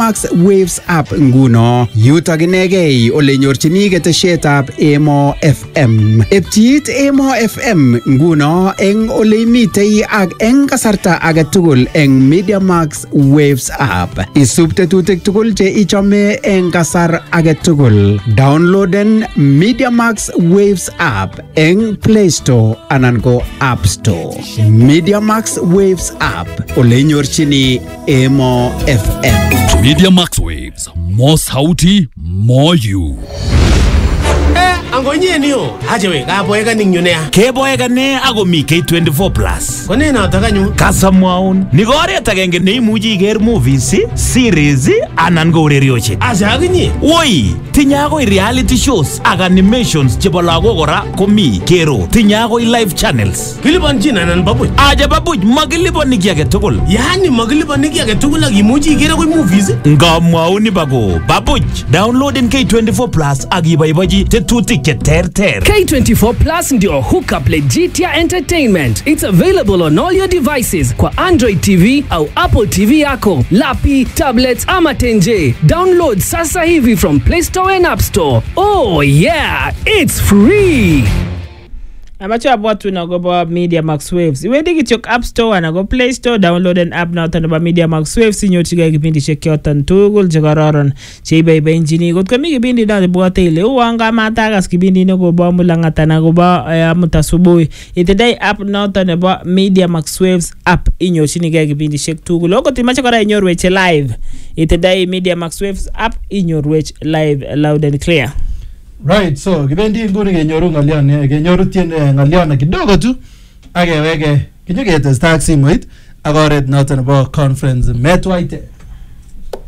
Max Waves app nguno. Yutok inegei ole nyorchini ketesietab Emo FM. Epchiit Emo FM nguno eng ole imitei ak eng kasarta age tugul eng Media Max Waves app. Isub tetutik tugul che ichome eng kasar age tugul. Downloaden Media Max Waves app eng Play Store anan ko App Store. Media Max Waves app ole nyorchini Emo FM. Media Max Waves, more sauti, more you. Angonye niyo, hajewe, kaboeka ningyunea. Keboeka ne ako mi K24+. Kone na takanyu. Kasamwaun, nikoret agenge neimuchi iker movies, series, anan ko urerioshek. Asa akinye? Woi, tinye akoi reality shows ak animations chebo lagok kora komi kero. Tinye akoi live channels. Kilipanchin anan babuch? Aja babuch, makilipani ki age tugul. Yani makilipani ki age tugul ak imuchi iker akoi movies? Ngamwaun bako, babuch, downloaden K24+ ak iboibochi tetutik ter. K24+ ndio hookup Legitia Entertainment. It's available on all your devices kwa Android TV au Apple TV yako, lapi, tablets ama tenje. Download sasa hivi from Play Store and App Store. Oh yeah, it's free. Amacho abwatu na go Media Max Waves. Iwendi kityok App Store na go Play Store, download an app na ba Media Max Waves inyochige kipindi chekyoton tugul chekororon cheibe injini. Kot kami kipindi na bwate ile uanga matagas kipindi ne go ba mulangata na go ba amut asubuhi. Itedai app na ba Media Max Waves app inyochige kipindi chek tugul. Okot imache kora inyorweche live. Itedai Media Max Waves app inyorwech live loud and clear. Right, so kibendi nguni kenyoru ngalion kenyoru ngalion kidogo tu akeweke kinyoketestai simoit ak oret noton nebo conference metwaite.